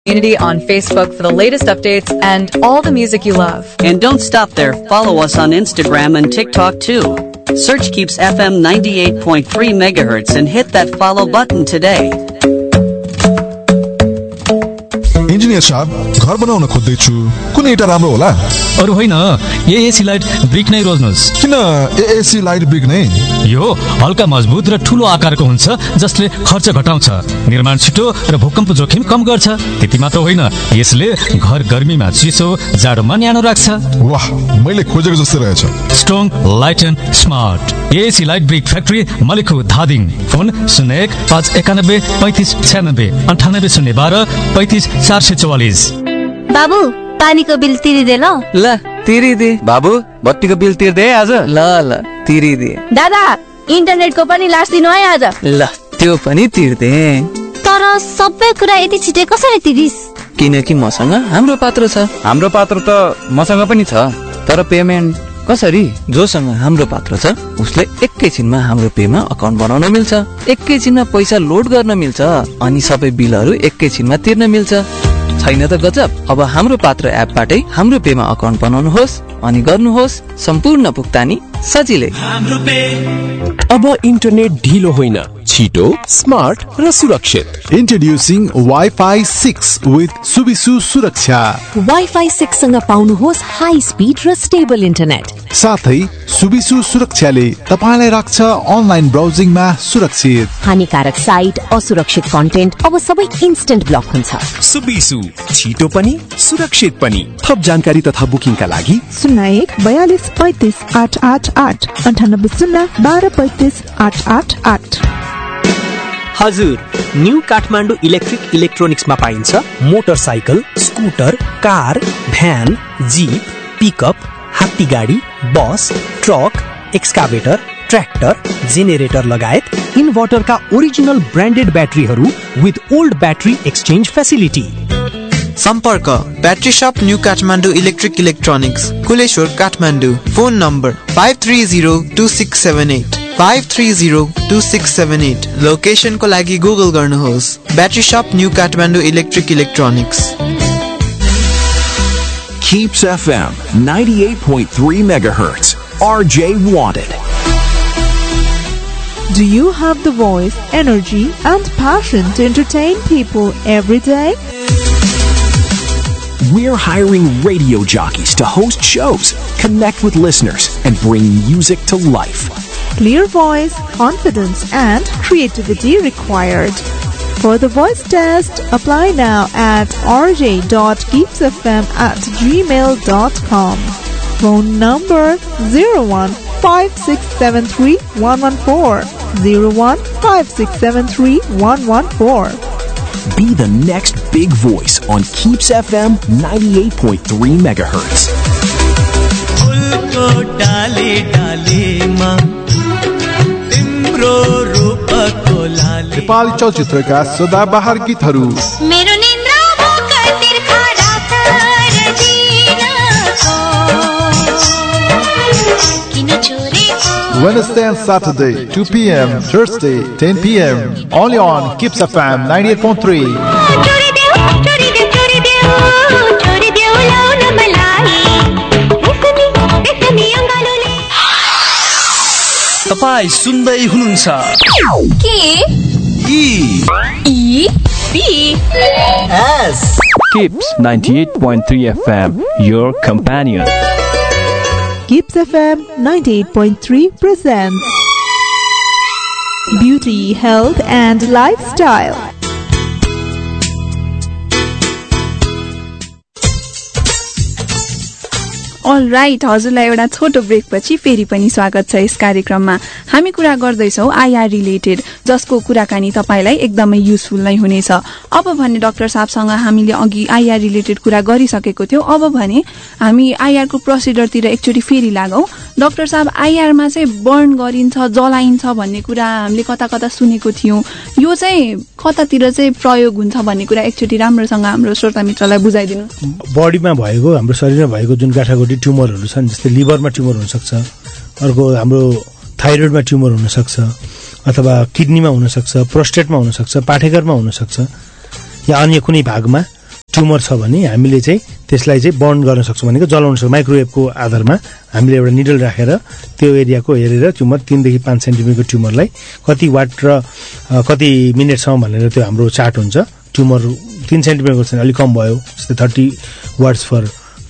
Community on Facebook for the latest updates and all the music you love. And don't stop there. Follow us on Instagram and TikTok too. Search Keeps FM 98.3 MHz and hit that follow button today. Engineer साहब, घर बनाउन खोज्दैछु, कुन एउटा राम्रो होला? अरु होइन, एएसी लाइट ब्रिक नै रोज्नुस्। किन एएसी लाइट ब्रिक नै? यो हल्का मजबुत र ठूलो आकारको हुन्छ जसले खर्च घटाउँछ, निर्माण छिटो र भूकम्प जोखिम कम गर्छ। त्यति मात्र होइन, यसले घर गर्मीमा चिसो, जाडोमा न्यानो राख्छ। वाह, मैले खोजेको जस्तै रहेछ। Strong, light and smart. AAC light brick factory, मलिखु, Dhading. Phone 01 591 35 96 98 012 35 444। बाबु, पानीको बिल तिरिदे ल। ल तिरिदे। बाबु, बत्तीको बिल तिर्दे आज। ल तिरिदे। दादा, इन्टरनेटको पनि लास्ट दिनु है आज। ल त्यो पनि तिर्दे। तर सबै कुरा यति छिटै कसरी तिरिस? किनकि मसँग हाम्रो पात्र छ। हाम्रो पात्र त मसँग पनि छ, तर पेमेन्ट कसरी? जोसँग हाम्रो पात्र छ उसले एकैछिनमा हाम्रो पेमा अकाउन्ट बनाउन मिल्छ, एकैछिनमा पैसा लोड गर्न मिल्छ, अनि सबै बिलहरू एकैछिनमा तिर्न मिल्छ। छैन त गजब? अब हाम्रो पात्र एपबाटै हाम्रो पेमा अकाउन्ट बनाउनुहोस् अनि गर्नुहोस् सम्पूर्ण भुक्तानी सजिलै। अब इन्टरनेट ढिलो होइन, छिटो, स्मार्ट र सुरक्षित। Introducing Wi-Fi 6 with सुबिसु सुरक्षा। Wi-Fi 6 सँग पाउनुहोस् हाई स्पिड र स्टेबल इन्टरनेट। साथै सुबिसु सुरक्षाले तपाईलाई राख्छ अनलाइन ब्राउजिङमा सुरक्षित। हानिकारक साइट, असुरक्षित कन्टेन्ट अब सबै इन्स्टेन्ट ब्लक हुन्छ। सुबिसु, छिटो पनि सुरक्षित पनि। थप जानकारी तथा बुकिङका लागि 01 42 35 888 98 0 12 35 888। हजुर, न्यू काठमाडौँ इलेक्ट्रिक इलेक्ट्रोनिक्समा पाइन्छ motorcycle, scooter, car, van, jeep, pickup, हात्ती गाडी, बस, ट्रक, एक्सकाभेटर, ट्र्याक्टर, जेनेरेटर लगायत इन्भर्टरका original branded ब्याट्रीहरू with old battery exchange facility. सम्पर्क ब्याट्री शप new Kathmandu electric electronics, Kuleshwar, Kathmandu. Phone number 5302678 5302678। लोकेसनको लागि गुगल गर्नुहोस् ब्याट्री शप new Kathmandu electric electronics. Keeps FM 98.3 MHz. RJ Wanted. Do you have the voice, energy, and passion to entertain people every day? We're hiring radio jockeys to host shows, connect with listeners, and bring music to life. Clear voice, confidence, and creativity required. For the voice test, apply now at rj.keepsfm@gmail.com. Phone number 0156731114 0156731114. Be the next big voice on Keeps FM 98.3 MHz. Nepali चलचित्रका सदाबहार गीतहरू। मेरो निन्द्रा भोका तिर्खा रात रजिनको किन छोरेको। Wednesday and Saturday 2 p.m. Thursday 10 p.m. only on Keeps FM 98.3. तपाई सुन्दै हुनुहुन्छ के Keeps 98.3 FM, your companion. Keeps FM 98.3 presents Beauty, Health and Lifestyle. All right, हजुरलाई एउटा छोटो ब्रेक पछि फेरि पनि स्वागत छ यस कार्यक्रममा। हामी कुरा गर्दैछौँ आईआर रिलेटेड, जसको कुराकानी तपाईलाई एकदमै युजफुल नै हुनेछ। अब भने डाक्टर साहबसँग हामीले अघि आईआर रिलेटेड कुरा गरिसकेको थियौं। अब भने हामी आईआर को प्रोसिडरतिर एकचोटी फेरि लागौं। डाक्टर साहब, आईआर मा चाहिँ बर्न गरिन्छ, जलाइन्छ भन्ने कुरा हामीले कता कता सुनेको थियौं। यो चाहिँ कतातिर चाहिँ प्रयोग हुन्छ भन्ने कुरा एकचोटी राम्रोसँग हाम्रो श्रोता मित्रलाई बुझाइदिनु। बडीमा भएको, हाम्रो शरीरमा भएको जुन गाँठागोटी ट्युमरहरू छन्, जस्तै लिभरमा ट्युमर हुन सक्छ, अर्को हाम्रो थाइरोइडमा ट्युमर हुन सक्छ, अथवा किडनीमा हुन सक्छ, प्रोस्टेटमा हुन सक्छ, पाठेघरमा हुन सक्छ, या अन्य कुनै भागमा ट्युमर छ भने हामीले चाहिँ त्यसलाई चाहिँ बर्न गर्न सक्छौँ भनेको जलाउन सक्छौँ माइक्रोवेभको आधारमा हामीले एउटा निडल राखेर त्यो एरियाको हेरेर ट्युमर 3 देखि 5 सेन्टिमिटरको ट्युमरलाई कति वाट र कति मिनेटसम्म भनेर त्यो हाम्रो चार्ट हुन्छ ट्युमर 3 सेन्टिमिटरको चाहिँ अलिक कम भयो जस्तै 30 वाट्स फर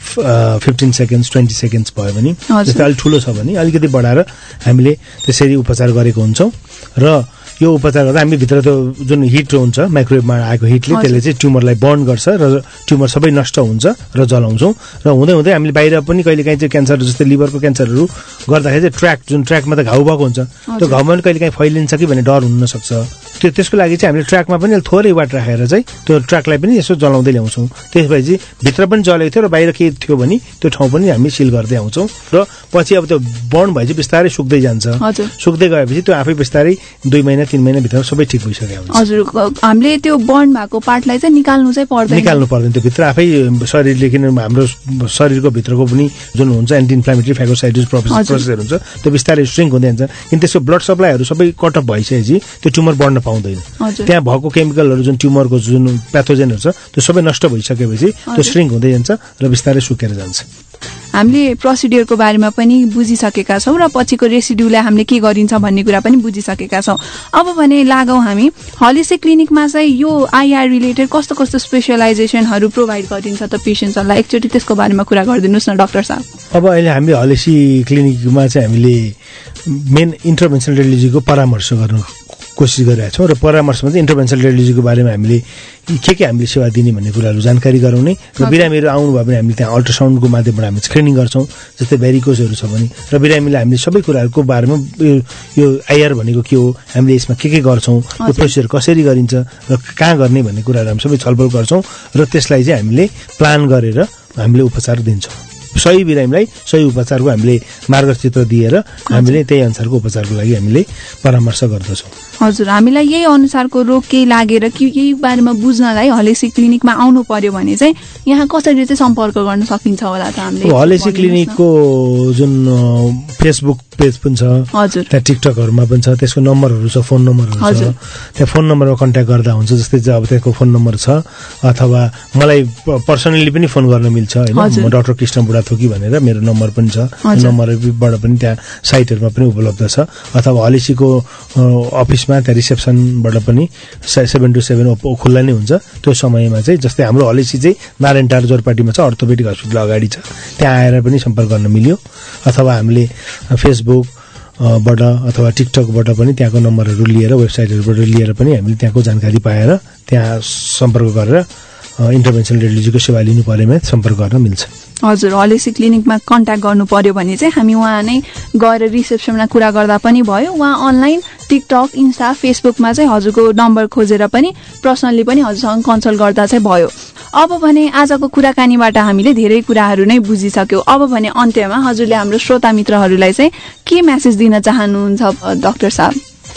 15 सेकेन्ड्स 20 सेकेन्ड्स भयो भने जस्तै अलिक ठुलो छ भने अलिकति बढाएर हामीले त्यसरी उपचार गरेको हुन्छौँ र यो उपचार गर्दा हामी भित्र त्यो जुन हिट हुन्छ माइक्रोवेभमा आएको हिटले त्यसले चाहिँ ट्युमरलाई बर्न गर्छ र ट्युमर सबै नष्ट हुन्छ र जलाउँछौँ र हुँदै हुँदै हामीले बाहिर पनि कहिलेकाहीँ चाहिँ क्यान्सर जस्तै लिभरको क्यान्सरहरू गर्दाखेरि चाहिँ जुन ट्र्याकमा त घाउ भएको हुन्छ त्यो घाउमा पनि कहिलेकाहीँ फैलिन्छ कि भन्ने डर हुन सक्छ त्यसको लागि चाहिँ हामीले ट्र्याकमा पनि थोरै वाट राखेर चाहिँ त्यो ट्र्याकलाई पनि यसो जलाउँदै ल्याउँछौँ त्यसपछि भित्र पनि जलेको थियो र बाहिर के थियो भने त्यो ठाउँ पनि हामी सिल गर्दै आउँछौँ र पछि अब त्यो बर्न भएपछि बिस्तारै सुक्दै जान्छ सुक्दै गएपछि त्यो आफै बिस्तारै 2 महिना 3 महिनाभित्र सबै ठिक भइसक्यो हुन्छ हजुर हामीले त्यो बर्न भएको पार्टलाई चाहिँ निकाल्नु पर्दैन त्यो भित्र आफै शरीरले किन हाम्रो शरीरको भित्रको पनि जुन हुन्छ एन्टी इन्फ्लामेटरी फागोसाइटिस प्रोसेसहरू हुन्छ त्यो बिस्तारै श्रिङ्क हुँदै जान्छ किन त्यसको ब्लड सप्लाईहरू सबै कट अफ भइसकेपछि त्यो ट्युमर बढ्न पाउँदैन त्यहाँ भएको केमिकलहरू जुन ट्युमरको जुन प्याथोजेनहरू छ त्यो सबै नष्ट भइसकेपछि त्यो श्रिङ्क हुँदै जान्छ र बिस्तारै सुकेर जान्छ हामीले प्रोसिड्युरको बारेमा पनि बुझिसकेका छौँ र पछिको रेसिड्युलाई हामीले के गरिन्छ भन्ने कुरा पनि बुझिसकेका छौँ अब भने लागौँ हामी होलिस्टिक क्लिनिकमा चाहिँ यो आइआर रिलेटेड कस्तो कस्तो स्पेसलाइजेसनहरू प्रोभाइड गरिन्छ त पेसेन्ट्सहरूलाई एकचोटि त्यसको बारेमा कुरा गरिदिनुहोस् न डाक्टर साहब अब अहिले हामीले होलिस्टिक क्लिनिकमा चाहिँ हामीले मेन इन्टरभेन्सनल रेडियोलोजीको परामर्श गर्न कोसिस गरिरहेका छौँ र परामर्शमा चाहिँ इन्टरभेन्सनल रेडियोलोजीको बारेमा हामीले के हामीले सेवा दिने भन्ने कुराहरू जानकारी गराउने र बिरामीहरू आउनुभयो भने हामीले त्यहाँ अल्ट्रासाउन्डको माध्यमबाट हामी स्क्रिनिङ गर्छौँ जस्तै भेरिकोजहरू छ भने र बिरामीले हामीले सबै कुराहरूको बारेमा यो आइआर भनेको के हो हामीले यसमा के गर्छौँ यो प्रोसिजर कसरी गरिन्छ र कहाँ गर्ने भन्ने कुराहरू हामी सबै छलफल गर्छौँ र त्यसलाई चाहिँ हामीले प्लान गरेर हामीले उपचार दिन्छौँ सही बिरामीलाई सही उपचारको हामीले मार्गचित्र दिएर हामीले त्यही अनुसारको उपचारको लागि हामीले परामर्श गर्दछौँ हजुर हामीलाई यही अनुसारको रोग केही लागेर कि यही बारेमा बुझ्नलाई होलिस्टिक क्लिनिकमा आउनु पर्यो भने चाहिँ यहाँ कसरी चाहिँ सम्पर्क गर्न सकिन्छ होला त हामीले होलिस्टिक क्लिनिकको जुन फेसबुक पेज पनि छ हजुर त्यहाँ टिकटकहरूमा पनि छ त्यसको नम्बरहरू छ फोन नम्बरहरू छ त्यहाँ फोन नम्बरमा कन्ट्याक्ट गर्दा हुन्छ जस्तै अब त्यसको फोन नम्बर छ अथवा मलाई पर्सनली पनि फोन गर्न मिल्छ हैन म डाक्टर कृष्ण बुढाथोकी भनेर मेरो नम्बर पनि छ नम्बरबाट पनि त्यहाँ साइटहरुमा पनि उपलब्ध छ अथवा होलिस्टिकको अफिसमा त्यहाँ रिसेप्सनबाट पनि 7 to 7 खुल्ला नै हुन्छ त्यो समयमा चाहिँ जस्तै हाम्रो होलिस्टिक चाहिँ नारायणटार जोरपाटीमा छ अर्थोपेडिक हस्पिटल अगाडि छ त्यहाँ आएर पनि सम्पर्क गर्न मिल्यो अथवा हामीले फेसबुक बाट अथवा टिकटकबाट पनि त्यहाँको नम्बरहरू लिएर वेबसाइटहरुबाट लिएर पनि हामीले त्यहाँको जानकारी पाएर त्यहाँ सम्पर्क गरेर इन्टरभेन्सनल रेडियोलोजीको सेवा लिनु परेमा सम्पर्क गर्न मिल्छ हजुर होलिस्टिक क्लिनिकमा कन्ट्याक्ट गर्नु पर्यो भने चाहिँ हामी वहाँ नै गएर रिसेप्सनमा कुरा गर्दा पनि भयो वहाँ अनलाइन टिकटक इन्स्टा फेसबुकमा चाहिँ हजुरको नम्बर खोजेर पनि पर्सनली पनि हजुरसँग कन्सल्ट गर्दा चाहिँ भयो अब भने आजको कुराकानीबाट हामीले धेरै कुराहरू नै बुझिसक्यौँ अब भने अन्त्यमा हजुरले हाम्रो श्रोता मित्रहरूलाई चाहिँ के मेसेज दिन चाहनुहुन्छ डाक्टर साहब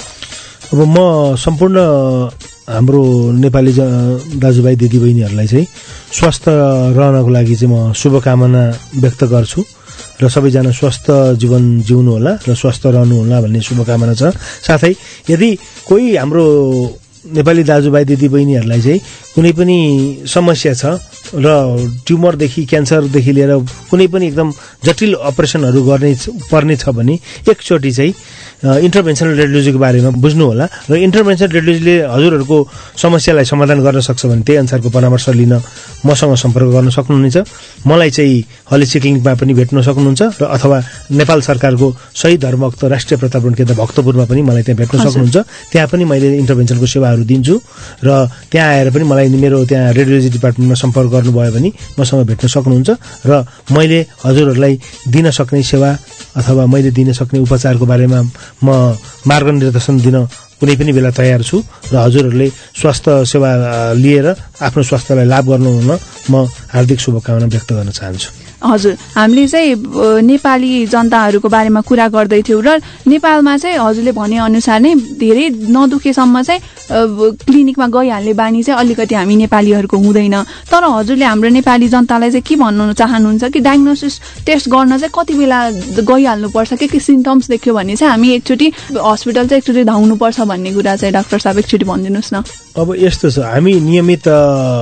अब म सम्पूर्ण हाम्रो नेपाली दाजुभाइ दिदीबहिनीहरूलाई चाहिँ स्वस्थ रहनको लागि चाहिँ म शुभकामना व्यक्त गर्छु र सबैजना स्वस्थ जीवन जिउनु होला र स्वस्थ रहनु होला भन्ने शुभकामना छ साथै यदि कोही हाम्रो नेपाली दाजुभाइ दिदीबहिनीहरूलाई चाहिँ कुनै पनि समस्या छ र ट्युमरदेखि क्यान्सरदेखि लिएर कुनै पनि एकदम जटिल अपरेसनहरू पर्ने छ भने एकचोटि चाहिँ इन्टरभेन्सनल रेडियोलोजीको बारेमा बुझ्नु होला र इन्टरभेन्सनल रेडियोलोजीले हजुरहरूको समस्यालाई समाधान गर्न सक्छ भने त्यही अनुसारको परामर्श लिन मसँग सम्पर्क गर्न सक्नुहुनेछ मलाई चाहिँ होलिस्टिक क्लिनिकमा पनि भेट्न सक्नुहुन्छ र अथवा नेपाल सरकारको शहीद धर्मभक्त राष्ट्रिय प्रतापन केन्द्र भक्तपुरमा पनि मलाई त्यहाँ भेट्न सक्नुहुन्छ त्यहाँ पनि मैले इन्टरभेन्सनको सेवाहरू दिन्छु र त्यहाँ आएर पनि मलाई मेरो त्यहाँ रेडियोलोजी डिपार्टमेन्टमा सम्पर्क गर्नुभयो भने मसँग भेट्न सक्नुहुन्छ र मैले हजुरहरूलाई दिन सक्ने सेवा अथवा मैले दिन सक्ने उपचारको बारेमा म मार्गनिर्देशन दिन कुनै पनि बेला तयार छु र हजुरहरूले स्वास्थ्य सेवा लिएर आफ्नो स्वास्थ्यलाई लाभ गर्नुहुन म हार्दिक शुभकामना व्यक्त गर्न चाहन्छु हजुर हामीले चाहिँ नेपाली जनताहरूको बारेमा कुरा गर्दै थियौँ र नेपालमा चाहिँ हजुरले भने अनुसार नै धेरै नदुखेसम्म चाहिँ क्लिनिकमा गइहाल्ने बानी चाहिँ अलिकति हामी नेपालीहरूको हुँदैन तर हजुरले हाम्रो नेपाली जनतालाई चाहिँ के भन्नु चाहनुहुन्छ कि डायग्नोसिस टेस्ट गर्न चाहिँ कति बेला गइहाल्नुपर्छ के सिम्टम्स देख्यो भने चाहिँ हामी एकचोटि हस्पिटल चाहिँ एकचोटि धाउनुपर्छ भन्ने कुरा चाहिँ डाक्टर साहब एकचोटि भनिदिनुहोस् न अब यस्तो छ हामी नियमित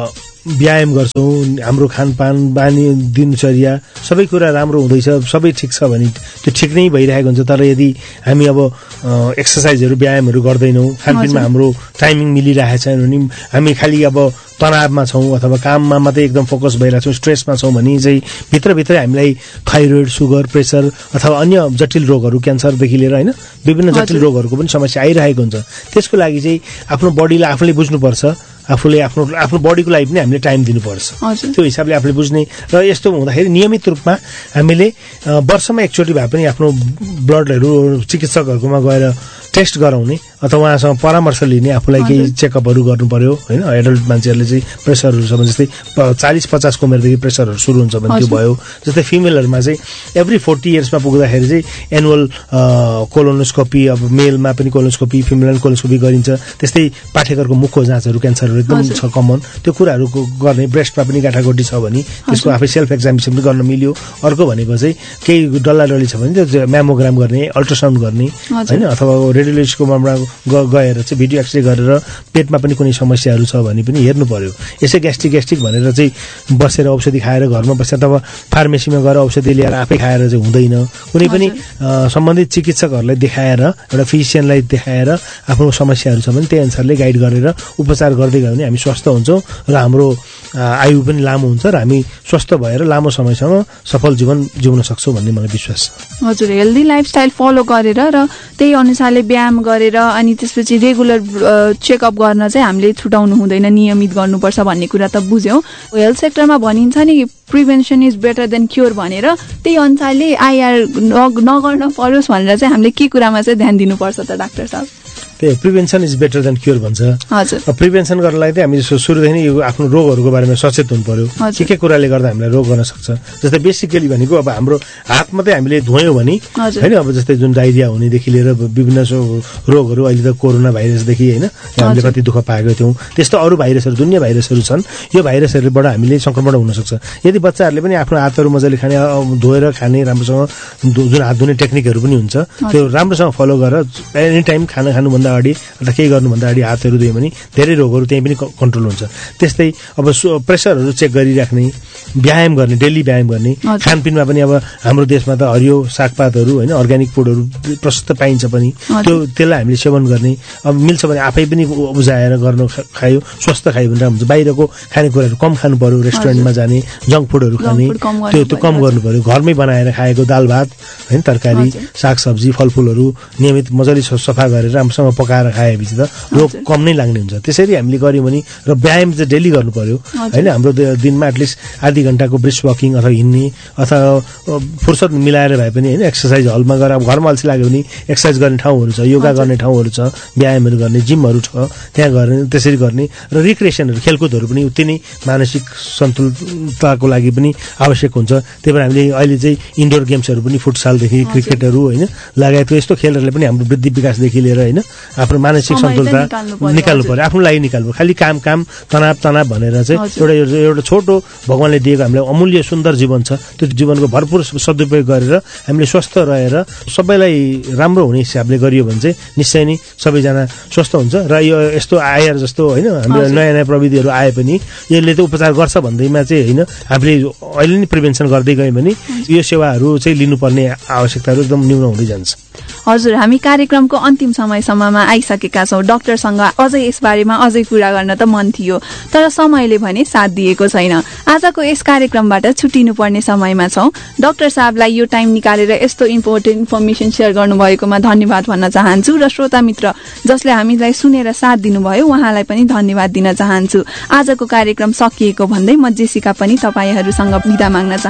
व्यायाम गर्छौँ, हाम्रो खानपान बानी दिनचर्या सबै कुरा राम्रो हुँदैछ, सबै ठिक छ भने त्यो ठिक नै भइरहेको हुन्छ। तर यदि हामी अब एक्सर्साइजहरू व्यायामहरू गर्दैनौँ, खानपिनमा हाम्रो टाइमिङ मिलिरहेको छैन भने, हामी खालि अब तनावमा छौँ अथवा काममा मात्रै एकदम फोकस भइरहेको छौँ, स्ट्रेसमा छौँ भने चाहिँ भित्रभित्रै हामीलाई थाइरोइड, सुगर, प्रेसर अथवा अन्य जटिल रोगहरू, क्यान्सरदेखि लिएर होइन विभिन्न जटिल रोगहरूको पनि समस्या आइरहेको हुन्छ। त्यसको लागि चाहिँ आफ्नो बडीलाई आफूले बुझ्नुपर्छ, आफूले आफ्नो बडीको लागि पनि हामीले टाइम दिनुपर्छ। त्यो हिसाबले आफूले बुझ्ने र यस्तो हुँदाखेरि नियमित रूपमा हामीले वर्षमा एकचोटि भए पनि आफ्नो ब्लडहरू चिकित्सकहरूकोमा गएर टेस्ट गराउने अथवा उहाँसँग परामर्श लिने, आफूलाई केही चेकअपहरू गर्नु पर्यो होइन। एडल्ट मान्छेहरूले चाहिँ प्रेसरहरू छ भने जस्तै 40-50 उमेरदेखि प्रेसरहरू सुरु हुन्छ भने त्यो भयो। जस्तै फिमेलहरूमा चाहिँ एभ्री 40 इयर्समा पुग्दाखेरि चाहिँ एनुअल कोलोनोस्कोपी, अब मेलमा पनि कोलोनोस्कोपी, फिमेलमा कोलोनोस्कोपी गरिन्छ। त्यस्तै पाठेघरको मुखको जाँचहरू क्यान्सरहरू एकदम छ कमन, त्यो कुराहरू गर्ने। ब्रेस्टमा पनि गाँठागोटी छ भने त्यसको आफै सेल्फ एक्जामिनेसन पनि गर्न मिल्यो। अर्को भनेको चाहिँ केही डल्लाडल्ली छ भने त्यो म्यामोग्राम गर्ने, अल्ट्रासाउन्ड गर्ने होइन, अथवा रेडियोलोजिस्टकोमा गएर चाहिँ भिडियो एक्सरे गरेर पेटमा पनि कुनै समस्याहरू छ भने पनि हेर्नु पर्यो। यसै ग्यास्ट्रिक भनेर चाहिँ बसेर औषधि खाएर घरमा बसेर अथवा फार्मेसीमा गएर औषधि ल्याएर आफै खाएर चाहिँ हुँदैन। कुनै पनि सम्बन्धित चिकित्सकहरूलाई देखाएर, एउटा फिजिसियनलाई देखाएर आफ्नो समस्याहरू छ भने त्यही अनुसारले गाइड गरेर उपचार गर्दै गयो भने हामी स्वस्थ हुन्छौँ र हाम्रो आयु पनि लामो हुन्छ र हामी स्वस्थ भएर लामो समयसम्म सफल जीवन जिउन सक्छौँ भन्ने मलाई विश्वास छ। हजुर, हेल्दी लाइफस्टाइल फलो गरेर र त्यही अनुसारले व्यायाम गरेर अनि त्यसपछि रेगुलर चेकअप गर्न चाहिँ हामीले छुटाउनु हुँदैन, नियमित गर्नुपर्छ भन्ने कुरा त बुझ्यौँ। हेल्थ सेक्टरमा भनिन्छ नि prevention is better than cure भनेर, त्यही अनुसारले आइआर नगर्न परोस् भनेर चाहिँ हामीले के कुरामा चाहिँ ध्यान दिनुपर्छ त डाक्टर साहब? त्यही prevention is better than cure भन्छ। प्रिभेन्सन गर्नलाई चाहिँ हामी सुरुदेखि नै आफ्नो रोगहरूको बारेमा सचेत हुनु पर्यो, के कुराले गर्दा हामीलाई रोग गर्न सक्छ। जस्तै बेसिकली भनेको अब हाम्रो हात मात्रै हामीले धोयौँ भने होइन, अब जस्तै जुन डाइरिया हुनेदेखि लिएर विभिन्न रोगहरू, अहिले त कोरोना भाइरसदेखि होइन हामीले कति दुःख पाएको थियौँ, त्यस्तो अरू भाइरसहरू, दुनियाँ भाइरसहरू छन्। यो भाइरसहरूबाट हामीले सङ्क्रमण हुनसक्छ। यदि बच्चाहरूले पनि आफ्नो हातहरू मजाले खाने, धोएर खाने, राम्रोसँग जुन हात धुने टेक्निकहरू पनि हुन्छ त्यो राम्रोसँग फलो गरेर एनी टाइम खानुभन्दा अगाडि अथवा केही गर्नुभन्दा अगाडि हातहरू धुयो भने धेरै रोगहरू त्यहीँ पनि कन्ट्रोल हुन्छ। त्यस्तै अब प्रेसरहरू चेक गरिराख्ने, व्यायाम गर्ने, डेली व्यायाम गर्ने। खानपिनमा पनि अब हाम्रो देशमा त हरियो सागपातहरू होइन, अर्ग्यानिक फुडहरू प्रशस्त पाइन्छ पनि, त्यसलाई हामीले सेवन गर्ने। अब मिल्छ भने आफै पनि उब्जाएर गर्नु खायो, स्वस्थ खायो भने राम्रो हुन्छ। बाहिरको खानेकुराहरू कम खानु पर्यो, रेस्टुरेन्टमा जाने, जङ्क फुडहरू खाने त्यो कम गर्नु पर्यो। घरमै बनाएर खाएको दाल भात होइन, तरकारी, सागसब्जी, फलफुलहरू नियमित मजाले सफा गरेर राम्रोसँग पकाएर खाएपछि त रोग कम नै लाग्ने हुन्छ। त्यसरी हामीले गऱ्यौँ भने, र व्यायाम चाहिँ डेली गर्नु पर्यो होइन। हाम्रो दिनमा एटलिस्ट आधी घण्टाको ब्रिस्क वकिङ अथवा हिँड्ने अथवा फुर्सद मिलाएर भए पनि होइन, एक्सर्साइज हलमा गएर, अब घरमा अल्छी लाग्यो भने एक्सर्साइज गर्ने ठाउँहरू छ, योगा गर्ने ठाउँहरू छ, व्यायामहरू गर्ने जिमहरू छ, त्यहाँ गर्ने, त्यसरी गर्ने। र रिक्रिएसनहरू, खेलकुदहरू पनि उति नै मानसिक सन्तुलताको लागि पनि आवश्यक हुन्छ। त्यही भएर हामीले अहिले चाहिँ इन्डोर गेम्सहरू पनि, फुटसलदेखि क्रिकेटहरू होइन लगायतको यस्तो खेलहरूले पनि हाम्रो वृद्धि विकासदेखि लिएर होइन आफ्नो मानसिक सन्तुलता निकाल्नु पर्यो, आफ्नो लागि निकाल्नु पर्यो। खालि काम तनाव भनेर चाहिँ एउटा छोटो भगवानले दिएको हामीलाई अमूल्य सुन्दर जीवन छ, त्यो जीवनको भरपुर सदुपयोग गरेर हामीले स्वस्थ रहेर सबैलाई राम्रो हुने हिसाबले गरियो भने चाहिँ निश्चय नै सबैजना स्वस्थ हुन्छ। र यो यस्तो आएर जस्तो होइन, हामीले नयाँ नयाँ प्रविधिहरू आए पनि यसले चाहिँ उपचार गर्छ भन्दैमा चाहिँ होइन, हामीले अहिले नै प्रिभेन्सन गर्दै गयौँ भने यो सेवाहरू चाहिँ लिनुपर्ने आवश्यकताहरू एकदम न्यून हुँदै जान्छ। हजुर, हामी कार्यक्रमको अन्तिम समयसम्ममा आइसकेका छौँ। डाक्टरसँग अझै यसबारेमा अझै कुरा गर्न त मन थियो, तर समयले भने साथ दिएको छैन। आजको यस कार्यक्रमबाट छुट्टिनुपर्ने समयमा छौँ। डाक्टर साहबलाई यो टाइम निकालेर यस्तो इम्पोर्टेन्ट इन्फर्मेसन सेयर गर्नुभएकोमा धन्यवाद भन्न चाहन्छु, र श्रोता मित्र जसले हामीलाई सुनेर साथ दिनुभयो उहाँलाई पनि धन्यवाद दिन चाहन्छु। आजको कार्यक्रम सकिएको भन्दै म जेसिका पनि तपाईँहरूसँग बिदा माग्न चाहन्छु।